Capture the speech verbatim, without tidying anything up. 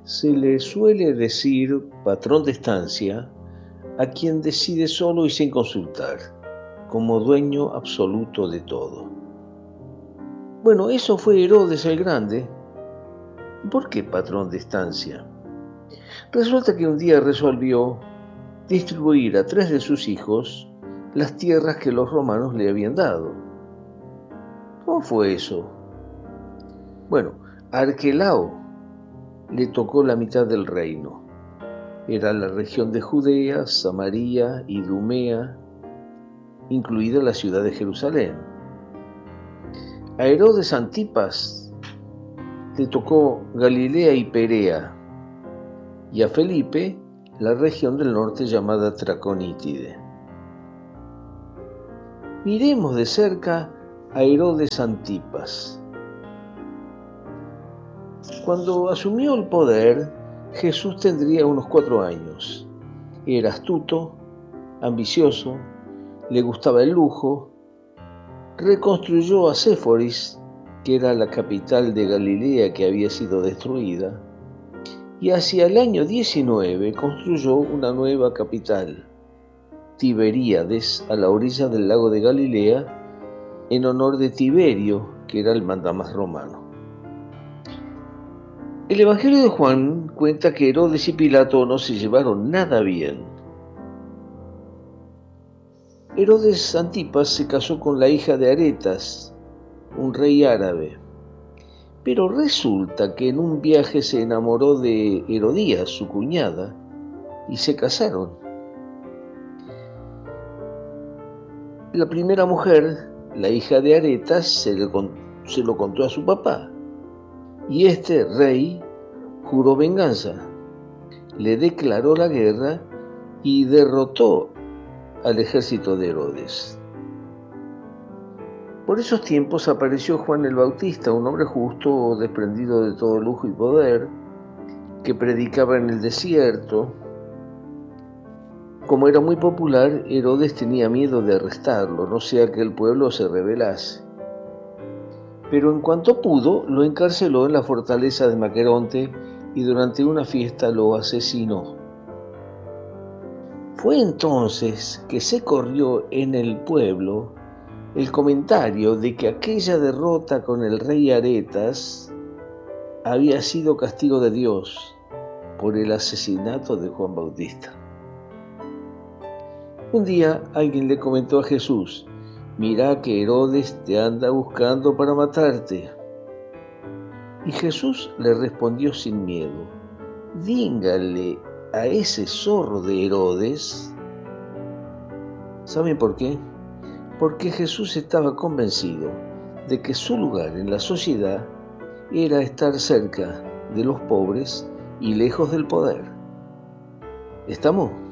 Se le suele decir patrón de estancia a quien decide solo y sin consultar, como dueño absoluto de todo. Bueno, eso fue Herodes el Grande. ¿Por qué patrón de estancia? Resulta que un día resolvió distribuir a tres de sus hijos las tierras que los romanos le habían dado. ¿Cómo fue eso? Bueno, a Arquelao le tocó la mitad del reino. Era la región de Judea, Samaria, Idumea, incluida la ciudad de Jerusalén. A Herodes Antipas le tocó Galilea y Perea, y a Felipe la región del norte llamada Traconítide. Miremos de cerca a Herodes Antipas. Cuando asumió el poder, Jesús tendría unos cuatro años. Era astuto, ambicioso, le gustaba el lujo, reconstruyó a Séforis, que era la capital de Galilea que había sido destruida, y hacia el año diecinueve construyó una nueva capital, Tiberíades, a la orilla del lago de Galilea, en honor de Tiberio, que era el mandamás romano. El Evangelio de Juan cuenta que Herodes y Pilato no se llevaron nada bien. Herodes Antipas se casó con la hija de Aretas, un rey árabe. Pero resulta que en un viaje se enamoró de Herodías, su cuñada, y se casaron. La primera mujer, la hija de Aretas, se, le, se lo contó a su papá. Y este rey juró venganza, le declaró la guerra y derrotó al ejército de Herodes. Por esos tiempos apareció Juan el Bautista, un hombre justo, desprendido de todo lujo y poder, que predicaba en el desierto. Como era muy popular, Herodes tenía miedo de arrestarlo, no sea que el pueblo se rebelase. Pero en cuanto pudo, lo encarceló en la fortaleza de Maqueronte y durante una fiesta lo asesinó. Fue entonces que se corrió en el pueblo el comentario de que aquella derrota con el rey Aretas había sido castigo de Dios por el asesinato de Juan Bautista. Un día alguien le comentó a Jesús: «Mira que Herodes te anda buscando para matarte». Y Jesús le respondió sin miedo: «Dígale a ese zorro de Herodes». ¿Saben por qué? Porque Jesús estaba convencido de que su lugar en la sociedad era estar cerca de los pobres y lejos del poder. ¿Estamos?